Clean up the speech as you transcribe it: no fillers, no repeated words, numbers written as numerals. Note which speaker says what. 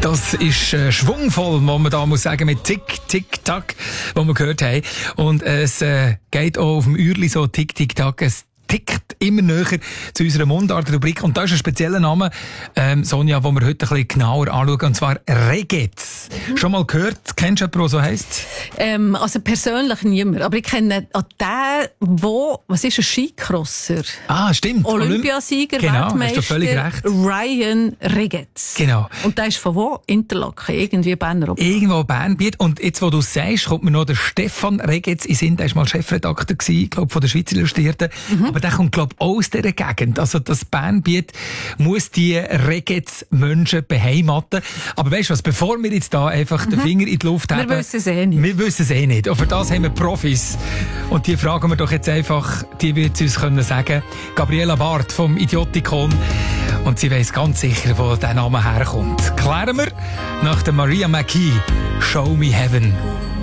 Speaker 1: Das ist schwungvoll, muss man da muss sagen, mit Tick, Tick, Tack, was wir gehört haben. Und es geht auch auf dem Uhrli so Tick, Tick, Tack. Es tickt immer näher zu unserer Mundart-Rubrik. Und da ist ein spezieller Name, Sonja, den wir heute ein bisschen genauer anschauen, und zwar Regez. Schon mal gehört? Kennst du jemanden, der so heisst?
Speaker 2: Also persönlich niemand. Aber ich kenne den, was ist ein Skicrosser?
Speaker 1: Ah, stimmt.
Speaker 2: Olympiasieger,
Speaker 1: genau,
Speaker 2: Weltmeister,
Speaker 1: hast du völlig recht.
Speaker 2: Ryan Regez.
Speaker 1: Genau.
Speaker 2: Und der ist von wo? Interlaken, irgendwie Berner Oberland.
Speaker 1: Irgendwo Bernbiet. Und jetzt, wo du es sagst, kommt mir noch der Stefan Regez in Sinn. Der war mal Chefredakteur gewesen, glaub, von der Schweizer Illustrierten. Aber der kommt, glaub, auch aus dieser Gegend. Also das Bernbiet muss die Regez-Menschen beheimaten. Aber weißt du was, bevor wir jetzt da einfach den Finger in die Luft haben...
Speaker 2: Wir wissen es eh nicht.
Speaker 1: Wir wissen es eh nicht. Und für das haben wir Profis. Und die fragen wir doch jetzt einfach, die wird uns können sagen. Gabriela Barth vom Idiotikon. Und sie weiss ganz sicher, wo der Name herkommt. Klären wir nach der Maria McKee, Show Me Heaven.